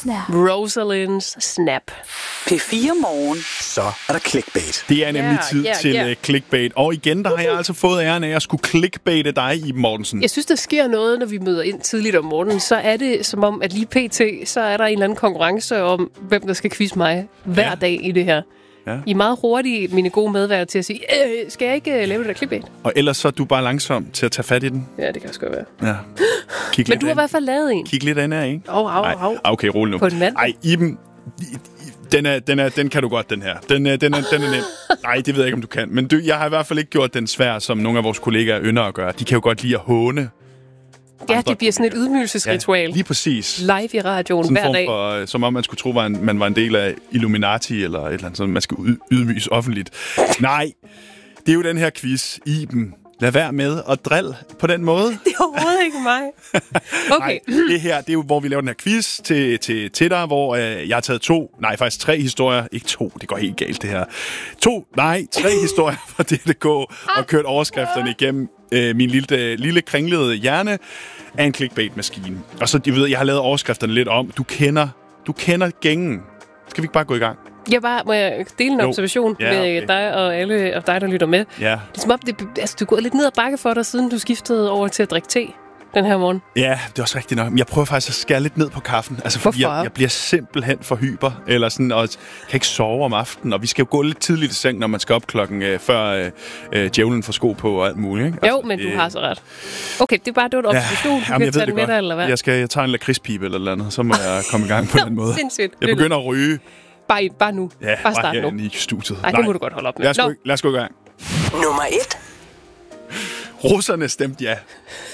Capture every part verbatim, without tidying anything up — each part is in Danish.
Snap. Rosalind's Snap. P fire Morgen. Så er der clickbait. Det er nemlig Yeah, tid yeah, til yeah. uh, clickbait. Og igen, der har jeg altså fået æren af at skulle clickbaite dig, Iben Mortensen. Jeg synes, der sker noget, når vi møder ind tidligt om morgenen. Så er det som om, at lige pt. Så er der en eller anden konkurrence om, hvem der skal quizze mig hver Ja. dag i det her. Ja. I er meget hurtige, mine gode medværter, til at sige, øh, skal jeg ikke uh, lave det der clickbait? Og ellers så er du bare langsom til at tage fat i den. Ja, det kan også godt være. Ja. Kig Men lidt du har i ind. hvert fald lavet en. Kig lidt ind af, ikke? Au, au, Ej, au. okay, rolig nu. På den mandag. Ej, Iben, den, er, den, er, den kan du godt, den her. Den, er, den, er, den er nem. Nej, det ved jeg ikke, om du kan. Men du, jeg har i hvert fald ikke gjort den svær, som nogle af vores kollegaer ynder at gøre. De kan jo godt lide at håne. Ja, det bliver sådan et ydmygelsesritual. Ja, lige præcis. Live i radioen Sådan hver en dag. form for, øh, som om man skulle tro, at man, man var en del af Illuminati, eller et eller andet sådan, man skal yd- ydmyges offentligt. Nej, det er jo den her quiz. Iben, lad være med at drille på den måde. Det er overhovedet ikke mig. Okay. Nej, det her, det er jo, hvor vi laver den her quiz til, til, til dig, hvor øh, jeg har taget to, nej, faktisk tre historier. Ikke to, det går helt galt, det her. To, nej, tre historier fra D D K, og kørt overskrifterne igennem øh, min lille, lille kringlede hjerne af en clickbait-maskine. Og så, jeg ved, jeg har lavet overskrifterne lidt om. Du kender, du kender gængen. Skal vi ikke bare gå i gang? Jeg bare, må jeg dele en Jo. observation Ja, med okay. dig og alle og dig, der lytter med? Ja. Det er som om, det, altså, du er gået lidt ned ad bakke for dig, siden du skiftede over til at drikke te den her morgen. Ja, det er også rigtigt nok. Men jeg prøver faktisk at skære lidt ned på kaffen. Altså, fordi Hvorfor? jeg, jeg bliver simpelthen for hyper. Eller sådan, og kan ikke sove om aftenen. Og vi skal jo gå lidt tidligt i seng, når man skal op klokken øh, før øh, øh, djævlen får sko på og alt muligt. Ikke? Jo, men du har så ret. Okay, det er bare det var en observation. Du jamen, kan jeg tage ved den det med godt. dig, eller hvad? Jeg skal jeg tager en lakridspibe eller noget andet, så må jeg komme i gang på den måde. Sindssygt. Jeg begynder at ryge. Bare, bare nu. Ja, bare start nu. herinde i studiet. Nej, det må du godt holde op med. Lad os, Nå. gå, lad os gå i gang. Nummer et. Russerne stemte ja.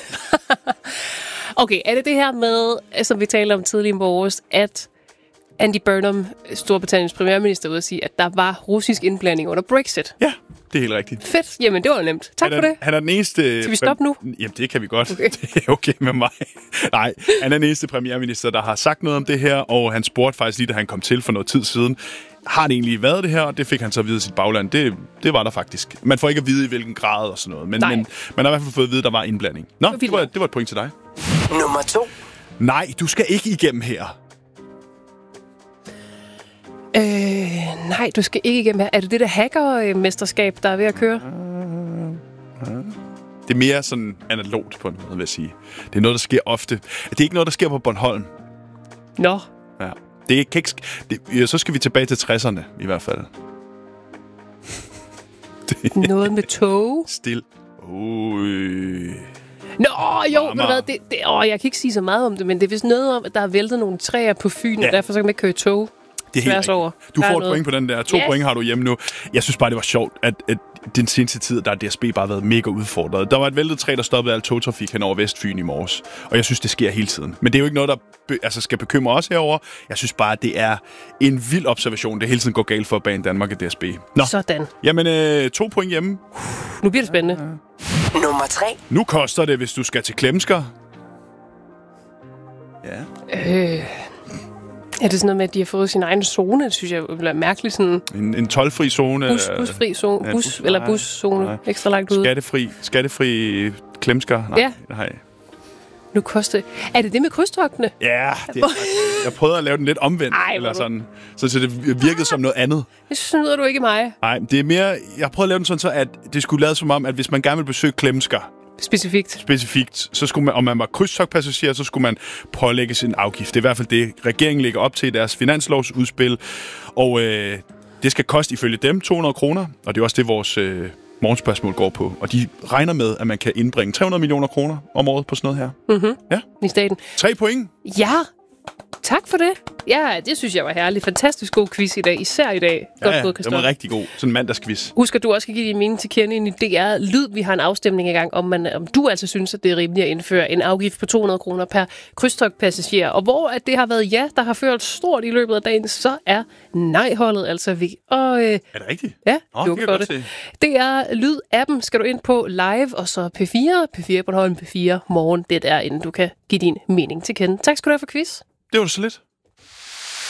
Okay, er det det her med, som vi talte om tidligere i morges, at Andy Burnham, Storbritanniens premierminister, ude at sige, at der var russisk indblanding under Brexit? Ja, det er helt rigtigt. Fedt. Jamen, det var nemt. Tak han for er, det. Han er den eneste... Skal vi stoppe nu? Jamen, det kan vi godt. Okay. Det er okay med mig. Nej, han er den eneste premierminister, der har sagt noget om det her, og han spurgte faktisk lige, da han kom til for noget tid siden, har det egentlig været det her? Og det fik han så at vide i sit bagland. Det, det var der faktisk. Man får ikke at vide, i hvilken grad og sådan noget. Men, men man har i hvert fald fået at vide, at der var indblanding. Nå, det, det, var, det var et point til dig. Nummer to. Nej, du skal ikke igennem her. Øh, nej, du skal ikke igennem her. Er det det der hackermesterskab, der er ved at køre? Det er mere sådan analogt på en måde, vil jeg sige. Det er noget, der sker ofte. Det er ikke noget, der sker på Bornholm. Nå. Ja. Det er, kan ikke, det, ja, så skal vi tilbage til tresserne, i hvert fald. Noget med tog? Stil. Ui. Nå, jo, ved du hvad, det, det, åh, jeg kan ikke sige så meget om det, men det er vist noget om, at der er væltet nogle træer på Fyn, ja. Og derfor så kan man ikke køre i tog. Det er helt over. Du Der får er et noget. point på den der. To Yes. point har du hjemme nu. Jeg synes bare, det var sjovt, at, at den seneste tid, der har D S B bare været mega udfordret. Der var et væltet træ, der stoppede al togtrafik hen over Vestfyn i morges. Og jeg synes, det sker hele tiden. Men det er jo ikke noget, der be, altså skal bekymre os herover. Jeg synes bare, at det er en vild observation. Det hele tiden går galt for Banen Danmark og D S B. Nå. Sådan. Jamen, øh, to point hjemme. Nu bliver det spændende. Nummer tre. Nu koster det, hvis du skal til Klemsker. Ja. Øh, er det sådan noget med, at de har fået sin egen zone? Det synes jeg er mærkeligt. Sådan En, en toldfri zone. bus, busfri zone. Ja, Bus, bus- eller nej, buszone. nej. Ekstra langt ude. Skattefri, skattefri Klemsker. Nej, Ja. nej. Nu koster Er det det med krydstogtene? Ja, det, jeg prøvede at lave den lidt omvendt. Ej, eller hvor du- sådan, så, så det virkede som noget andet. Jeg synes, nu lyder du ikke mig. Nej, det er mere... Jeg har prøvet at lave den sådan så, at det skulle lade som om, at hvis man gerne vil besøge Klemsker Specifikt. specifikt, så skulle man, om man var krydstogtpassager, så skulle man pålægges en afgift. Det er i hvert fald det, regeringen lægger op til i deres finanslovsudspil. Og øh, det skal koste ifølge dem to hundrede kroner, og det er også det, vores øh, morgenspørgsmål går på. Og de regner med, at man kan indbringe tre hundrede millioner kroner om året på sådan noget her. Mhm. Ja. I staten. Tre point. Ja. Tak for det. Ja, det synes jeg var herligt. Fantastisk god quiz i dag. Især i dag. Godt Ja, ja, gået, det Christoffer. var rigtig god. Sådan en mandagsquiz. Husk, at du også skal give din mening til kende ind i D R Lyd. Vi har en afstemning i gang, om, man, om du altså synes, at det er rimeligt at indføre en afgift på to hundrede kroner per krydstogtpassager. Og hvor at det har været ja, der har ført stort i løbet af dagen, så er nej-holdet altså væk. Og, øh, Er det rigtigt? ja, Nå, jo det kan for jeg det. godt D R Lyd-appen skal du ind på live, og så P fire, P fire Bornholm, P fire Morgen. Det er der, inden du kan give din mening til kende. Tak skal du have for quiz. Det var så lidt.